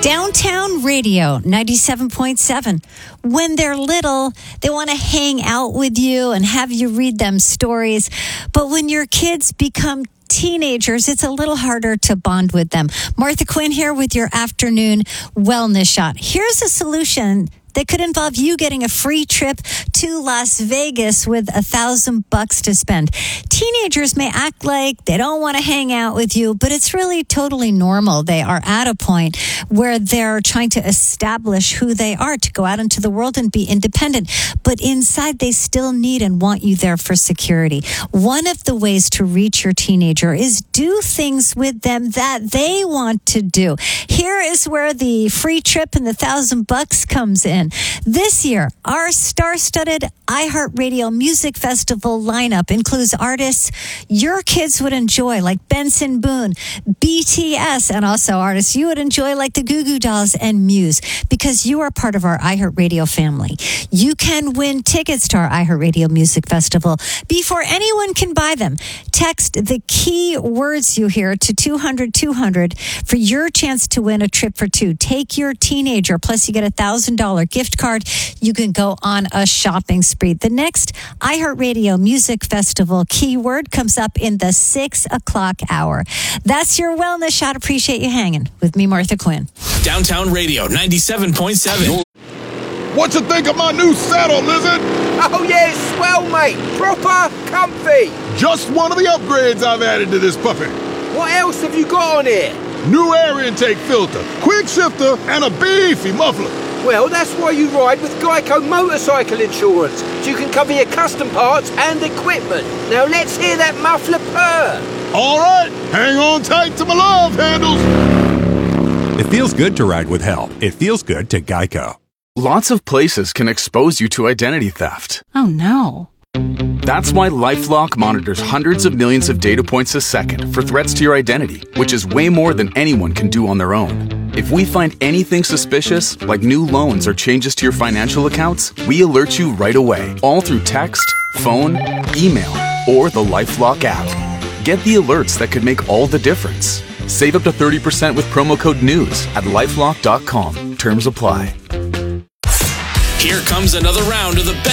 Downtown Radio 97.7. When they're little, they want to hang out with you and have you read them stories. But when your kids become teenagers, it's a little harder to bond with them. Martha Quinn here with your afternoon wellness shot. Here's a solution that could involve you getting a free trip to Las Vegas with $1,000 to spend. Teenagers may act like they don't want to hang out with you, but it's really totally normal. They are at a point where they're trying to establish who they are, to go out into the world and be independent. But inside, they still need and want you there for security. One of the ways to reach your teenager is do things with them that they want to do. Here is where the free trip and the $1,000 comes in. This year, our star-studded iHeartRadio Music Festival lineup includes artists your kids would enjoy, like Benson Boone, BTS, and also artists you would enjoy, like the Goo Goo Dolls and Muse, because you are part of our iHeartRadio family. You can win tickets to our iHeartRadio Music Festival before anyone can buy them. Text the key words you hear to 200-200 for your chance to win a trip for two. Take your teenager, plus you get $1,000 gift card. You can go on a shopping spree. The next iHeartRadio Music Festival keyword comes up in the 6 o'clock hour. That's your wellness shot. Appreciate you hanging with me, Martha Quinn. Downtown Radio 97.7. What you think of my new saddle, Lizard? Oh yeah, it's swell, mate. Proper comfy. Just one of the upgrades I've added to this puppy. What else have you got on here? New air intake filter, quick shifter, and a beefy muffler. Well, that's why you ride with Geico Motorcycle Insurance, so you can cover your custom parts and equipment. Now let's hear that muffler purr. All right, hang on tight to my love handles. It feels good to ride with help. It feels good to Geico. Lots of places can expose you to identity theft. Oh no. That's why LifeLock monitors hundreds of millions of data points a second for threats to your identity, which is way more than anyone can do on their own. If we find anything suspicious, like new loans or changes to your financial accounts, we alert you right away, all through text, phone, email, or the LifeLock app. Get the alerts that could make all the difference. Save up to 30% with promo code NEWS at LifeLock.com. Terms apply. Here comes another round of the best